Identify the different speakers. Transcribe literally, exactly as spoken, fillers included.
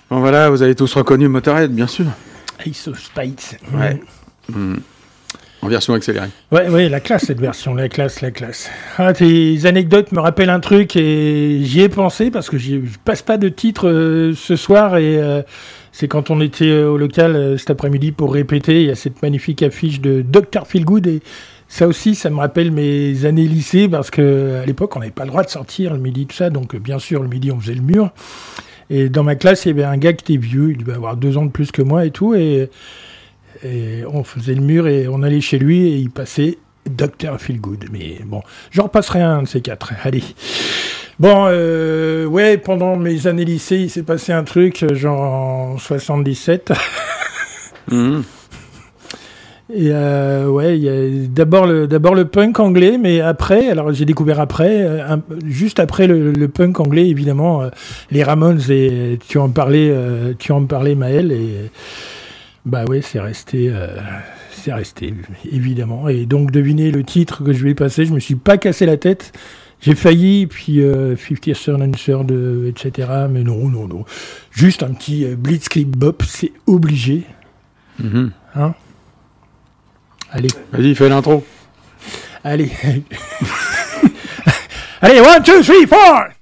Speaker 1: Bon voilà, vous avez tous reconnu Motorhead, bien sûr.
Speaker 2: Ace of Spades.
Speaker 1: Ouais. Mmh. En version accélérée.
Speaker 2: Ouais, ouais, la classe, cette version, la classe, la classe. Ah, tes anecdotes me rappellent un truc et j'y ai pensé parce que j'y, je passe pas de titre euh, ce soir et euh, c'est quand on était au local euh, cet après-midi pour répéter, il y a cette magnifique affiche de docteur Feelgood et ça aussi, ça me rappelle mes années lycée parce que à l'époque, on n'avait pas le droit de sortir le midi, tout ça, donc bien sûr, le midi, on faisait le mur. Et dans ma classe, il y avait un gars qui était vieux, il devait avoir deux ans de plus que moi et tout, et, et on faisait le mur et on allait chez lui et il passait docteur Feelgood. Mais bon, j'en repasserai un de ces quatre. Allez. Bon, euh, ouais, pendant mes années lycée, il s'est passé un truc, genre en soixante-dix-sept.
Speaker 1: Mmh.
Speaker 2: Et euh, ouais, il y a d'abord le d'abord le punk anglais, mais après, alors j'ai découvert après, un, juste après le, le punk anglais, évidemment, euh, les Ramones et tu en parlais, euh, tu en parlais Maël et bah ouais, c'est resté, euh, c'est resté évidemment. Et donc devinez le titre que je vais passer, je me suis pas cassé la tête, j'ai failli, puis euh, fifty Third and Third, et cetera. Mais non, non, non, juste un petit euh, Blitzkrieg Bop, c'est obligé,
Speaker 1: Mmh.
Speaker 2: hein. Allez.
Speaker 1: Vas-y, fais l'intro.
Speaker 2: Allez. Allez, one, two, three, four!